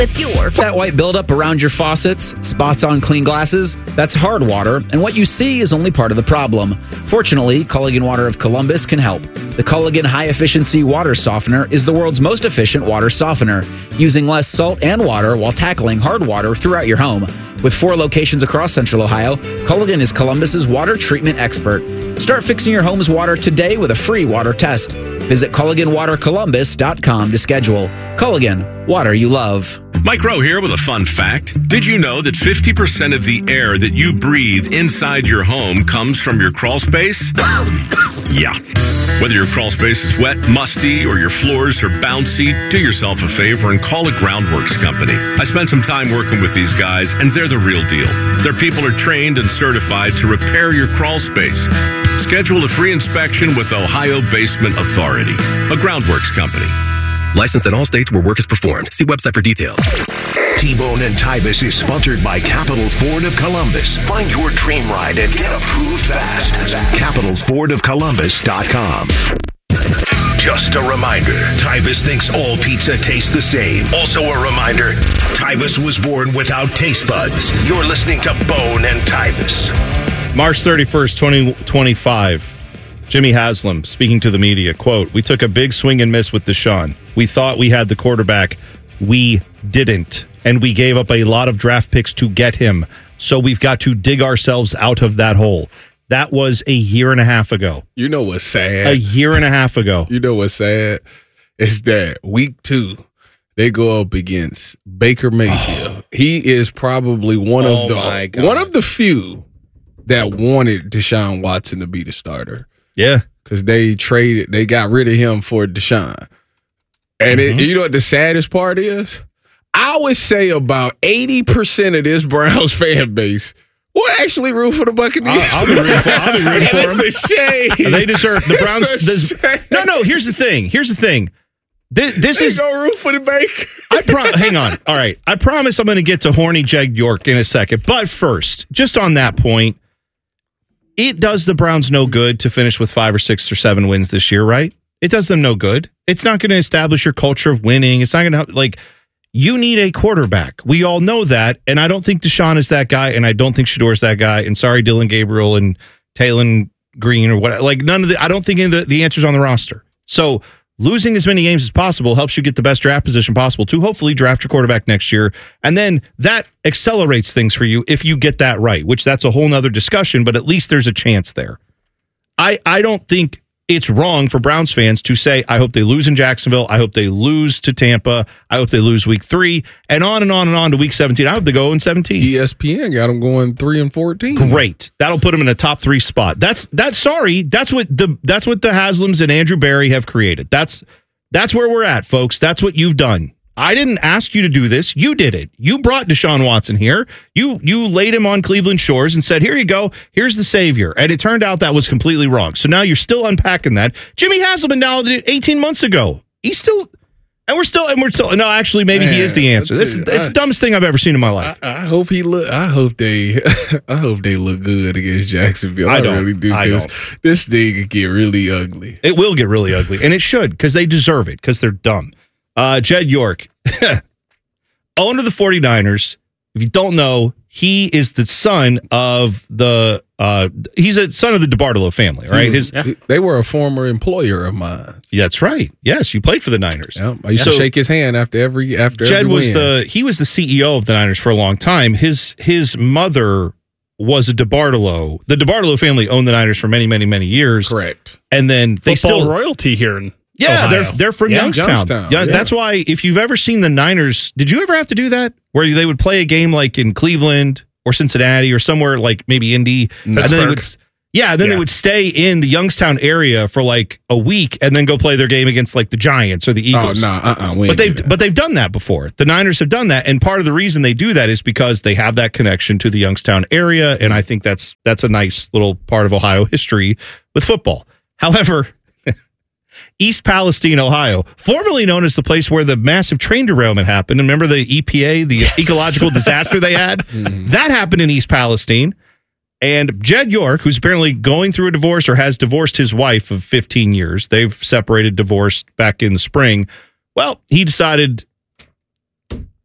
with your... That white buildup around your faucets, spots on clean glasses, that's hard water, and what you see is only part of the problem. Fortunately, Culligan Water of Columbus can help. The Culligan High-Efficiency Water Softener is the world's most efficient water softener, using less salt and water while tackling hard water throughout your home. With 4 locations across Central Ohio, Culligan is Columbus's water treatment expert. Start fixing your home's water today with a free water test. Visit CulliganWaterColumbus.com to schedule. Culligan, water you love. Mike Rowe here with a fun fact. Did you know that 50% of the air that you breathe inside your home comes from your crawl space? Yeah. Whether your crawl space is wet, musty, or your floors are bouncy, do yourself a favor and call a Groundworks company. I spent some time working with these guys, and they're the real deal. Their people are trained and certified to repair your crawl space. Schedule a free inspection with Ohio Basement Authority, a Groundworks company. Licensed in all states where work is performed. See website for details. T-Bone and Tybus is sponsored by Capital Ford of Columbus. Find your dream ride and get approved fast. CapitalFordofColumbus.com. Just a reminder, Tybus thinks all pizza tastes the same. Also a reminder, Tybus was born without taste buds. You're listening to Bone and Tybus. March 31st, 2025. Jimmy Haslam speaking to the media, quote, "We took a big swing and miss with Deshaun. We thought we had the quarterback. We didn't. And we gave up a lot of draft picks to get him. So we've got to dig ourselves out of that hole." That was a year and a half ago. You know what's sad? A year and a half ago. You know what's sad? It's that week 2, they go up against Baker Mayfield. He is probably one of the few that wanted Deshaun Watson to be the starter. Yeah. Because they got rid of him for Deshaun. And you know what the saddest part is? I would say about 80% of this Browns fan base will actually root for the Buccaneers. I'll be rooting for them. It's a shame. They deserve the Browns. No, here's the thing. This is go root for the Baker. Hang on. All right. I promise I'm going to get to horny Jed York in a second. But first, just on that point, it does the Browns no good to finish with 5 or 6 or 7 wins this year, right? It does them no good. It's not going to establish your culture of winning. It's not going to you need a quarterback. We all know that, and I don't think Deshaun is that guy, and I don't think Shador's that guy. And sorry, Dylan Gabriel and Talon Green or what. None of the. I don't think any of the answers on the roster. So losing as many games as possible helps you get the best draft position possible to hopefully draft your quarterback next year. And then that accelerates things for you if you get that right, which that's a whole nother discussion, but at least there's a chance there. I don't think it's wrong for Browns fans to say, I hope they lose in Jacksonville. I hope they lose to Tampa. I hope they lose week 3 and on and on and on to week 17. I hope they go in 17. ESPN got them going 3-14. Great. That'll put them in a top 3 spot. That's what the Haslams and Andrew Berry have created. That's where we're at, folks. That's what you've done. I didn't ask you to do this. You did it. You brought Deshaun Watson here. You laid him on Cleveland shores and said, here you go. Here's the savior. And it turned out that was completely wrong. So now you're still unpacking that. Jimmy Haslam acknowledged it 18 months ago. We're still. No, actually, maybe he is the answer. It's the dumbest thing I've ever seen in my life. I hope they look good against Jacksonville. I really do, because this thing could get really ugly. It will get really ugly, and it should, because they deserve it, because they're dumb. Jed York, owner of the 49ers. If you don't know, he is the son of he's a son of the DeBartolo family, right? They were a former employer of mine. That's right. Yes, you played for the Niners. Yeah, I used to shake his hand after every Jed was win. He was the CEO of the Niners for a long time. His mother was a DeBartolo. The DeBartolo family owned the Niners for many, many, many years. Correct. And then they Football royalty here in Ohio. They're from Youngstown. Yeah, that's why if you've ever seen the Niners, did you ever have to do that? Where they would play a game like in Cleveland or Cincinnati or somewhere like maybe Indy. And then they would stay in the Youngstown area for like a week and then go play their game against like the Giants or the Eagles. But they've done that before. The Niners have done that, and part of the reason they do that is because they have that connection to the Youngstown area, and I think that's a nice little part of Ohio history with football. However, East Palestine, Ohio, formerly known as the place where the massive train derailment happened. And remember the EPA, the ecological disaster they had? That happened in East Palestine. And Jed York, who's apparently going through a divorce or has divorced his wife of 15 years. They've separated, divorced back in the spring. Well, he decided,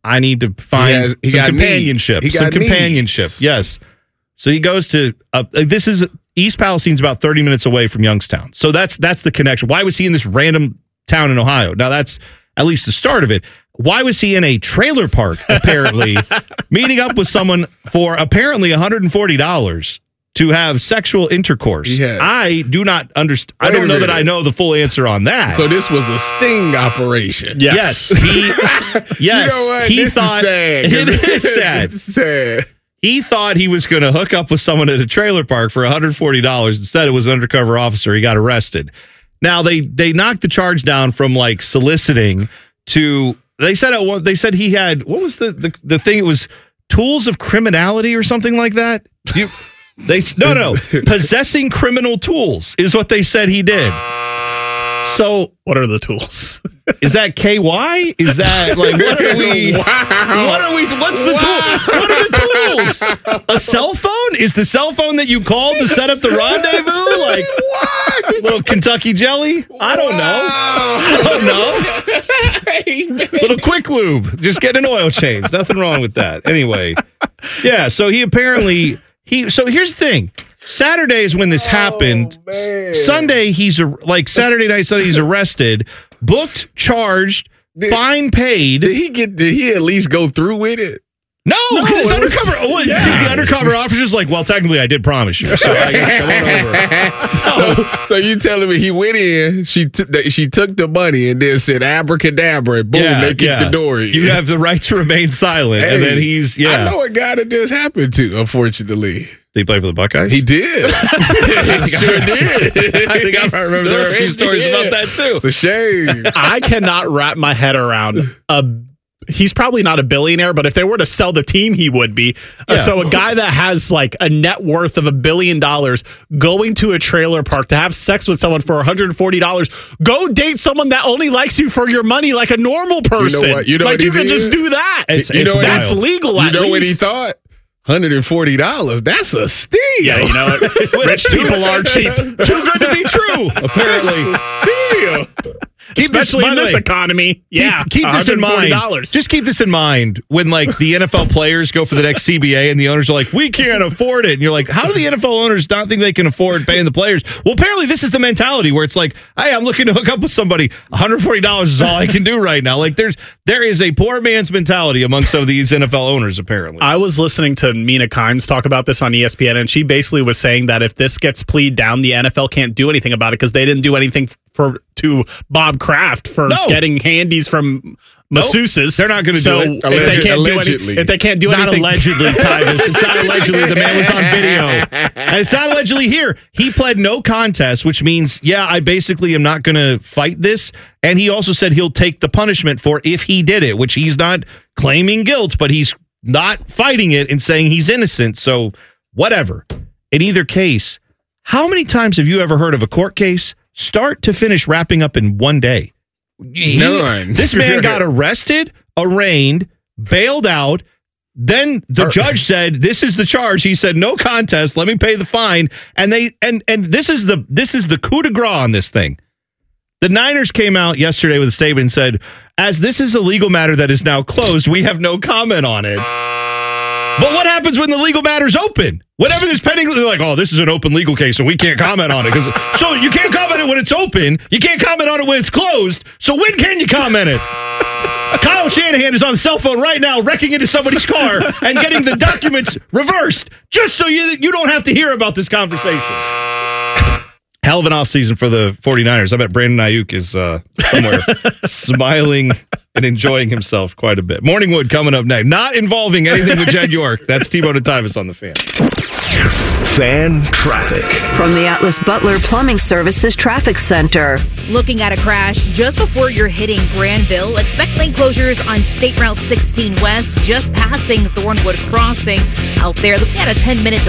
I need to find some companionship. Some companionship. Needs. Yes. So he goes to this is East Palestine's about 30 minutes away from Youngstown. So that's the connection. Why was he in this random town in Ohio? Now that's at least the start of it. Why was he in a trailer park, apparently, meeting up with someone for apparently $140 to have sexual intercourse? Yeah. I do not understand. I don't know that I know the full answer on that. So this was a sting operation. Yes. He, yes. You know what? He this thought is sad. it is sad. It's sad. He thought he was going to hook up with someone at a trailer park for $140. Instead, it was an undercover officer. He got arrested. Now they knocked the charge down from like soliciting to. They said he had, what was the thing? It was tools of criminality or something like that. Possessing criminal tools is what they said he did. So what are the tools? Is that KY? Is that like what are we? Wow. What's the tool? What are the tools? A cell phone? Is the cell phone that you called to set up the rendezvous? Like what? Little Kentucky jelly? I don't know. Little quick lube. Just get an oil change. Nothing wrong with that. Anyway, yeah. So he apparently So here's the thing. Saturday is when this happened. Man. Sunday, Saturday night, Sunday, he's arrested, booked, charged, fine paid. Did he at least go through with it? No, because it's undercover. The undercover officer's like, well, technically, I did promise you. So I guess go over. So you telling me he went in, she took the money and then said abracadabra, and boom, they kicked the door in. You have the right to remain silent, and then he's I know a guy that this happened to, unfortunately. Did he play for the Buckeyes? He did. He sure did. I think I remember there were a few stories about that too. It's a shame. I cannot wrap my head around he's probably not a billionaire, but if they were to sell the team, he would be. So a guy that has like a net worth of $1 billion going to a trailer park to have sex with someone for $140, go date someone that only likes you for your money like a normal person. You know what? You know like what you he can did? just do that. That's legal. You know what he thought? $140. That's a steal. Yeah, you know what? Rich people are cheap. Too good to be true, apparently. That's a steal. Especially in this economy. Yeah. Keep this in mind. Just keep this in mind when like the NFL players go for the next CBA and the owners are like, we can't afford it. And you're like, how do the NFL owners not think they can afford paying the players? Well, apparently this is the mentality where it's like, hey, I'm looking to hook up with somebody. $140 is all I can do right now. Like there is a poor man's mentality among some of these NFL owners, apparently. I was listening to Mina Kimes talk about this on ESPN, and she basically was saying that if this gets plead down, the NFL can't do anything about it because they didn't do anything to Bob Kraft for getting handies from masseuses. They're not going to do it. If they can't do not anything. Allegedly, Tyvis. It's not allegedly. The man was on video. And it's not allegedly here. He pled no contest, which means, I basically am not going to fight this. And he also said he'll take the punishment for if he did it, which he's not claiming guilt, but he's not fighting it and saying he's innocent. So whatever. In either case, how many times have you ever heard of a court case start to finish wrapping up in one day? None. This man got arrested, arraigned, bailed out. Then the judge said, "This is the charge." He said, "No contest. Let me pay the fine." And this is the coup de grace on this thing. The Niners came out yesterday with a statement and said, "As this is a legal matter that is now closed, we have no comment on it." But what happens when the legal matter's open? Whatever there's pending, they're like, oh, this is an open legal case, so we can't comment on it. So you can't comment it when it's open. You can't comment on it when it's closed. So when can you comment it? Kyle Shanahan is on the cell phone right now, wrecking into somebody's car and getting the documents reversed just so you don't have to hear about this conversation. Hell of an offseason for the 49ers. I bet Brandon Ayuk is somewhere smiling and enjoying himself quite a bit. Morningwood coming up next. Not involving anything with Jed York. That's T-Bone and Tyvis on the Fan. Fan traffic. From the Atlas Butler Plumbing Services Traffic Center. Looking at a crash just before you're hitting Granville. Expect lane closures on State Route 16 West, just passing Thornwood Crossing. Out there, looking at a 10-minute